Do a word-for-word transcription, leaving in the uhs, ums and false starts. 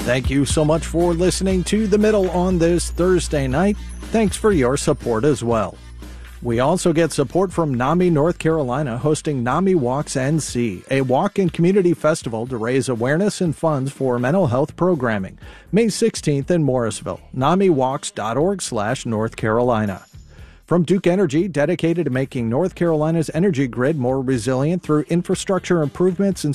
Thank you so much for listening to The Middle on this Thursday night. Thanks for your support as well. We also get support from NAMI North Carolina, hosting NAMI Walks N C, a walk and community festival to raise awareness and funds for mental health programming. May sixteenth in Morrisville, namiwalks.org slash North Carolina. From Duke Energy, dedicated to making North Carolina's energy grid more resilient through infrastructure improvements and